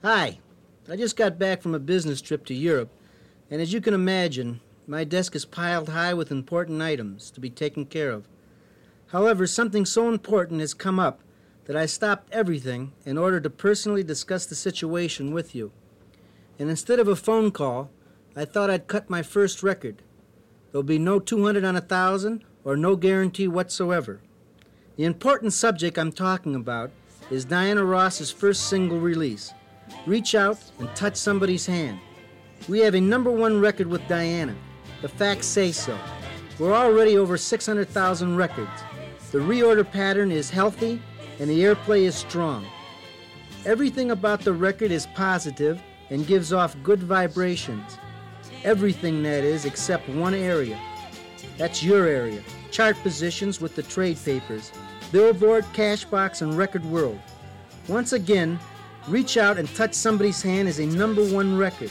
Hi. I just got back from a business trip to Europe, and as you can imagine, my desk is piled high with important items to be taken care of. However, something so important has come up that I stopped everything in order to personally discuss the situation with you. And instead of a phone call, I thought I'd cut my first record. There'll be no 200 on 1,000 or no guarantee whatsoever. The important subject I'm talking about is Diana Ross's first single release. Reach out and touch somebody's hand. We have a #1 record with Diana. The facts say so. We're already over 600,000 records. The reorder pattern is healthy and the airplay is strong. Everything about the record is positive and gives off good vibrations. Everything, that is, except one area. That's your area. Chart positions with the trade papers. Billboard, Cashbox, and Record World. Once again, Reach Out and Touch Somebody's Hand is a #1 record.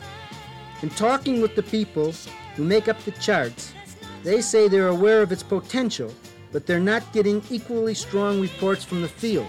In talking with the people who make up the charts, they say they're aware of its potential, but they're not getting equally strong reports from the field.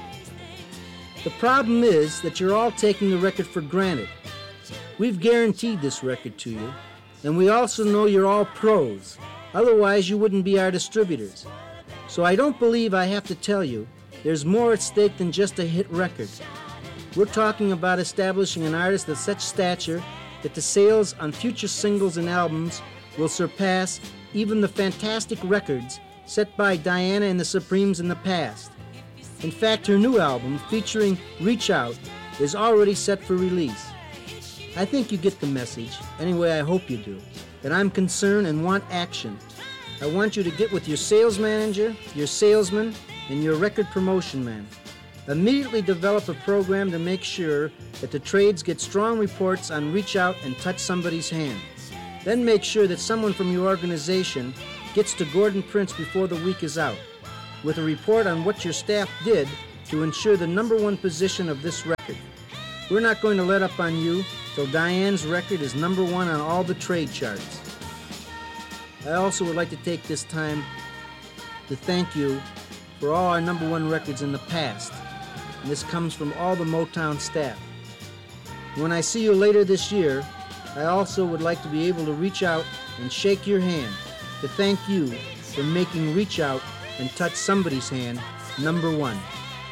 The problem is that you're all taking the record for granted. We've guaranteed this record to you, and we also know you're all pros. Otherwise, you wouldn't be our distributors. So I don't believe I have to tell you there's more at stake than just a hit record. We're talking about establishing an artist of such stature that the sales on future singles and albums will surpass even the fantastic records set by Diana and the Supremes in the past. In fact, her new album, featuring Reach Out, is already set for release. I think you get the message, anyway I hope you do, that I'm concerned and want action. I want you to get with your sales manager, your salesman, and your record promotion man. Immediately develop a program to make sure that the trades get strong reports on Reach Out and Touch Somebody's Hand. Then make sure that someone from your organization gets to Gordon Prince before the week is out, with a report on what your staff did to ensure the #1 position of this record. We're not going to let up on you till Diane's record is #1 on all the trade charts. I also would like to take this time to thank you for all our #1 records in the past. And this comes from all the Motown staff. When I see you later this year, I also would like to be able to reach out and shake your hand to thank you for making Reach Out and Touch Somebody's Hand #1.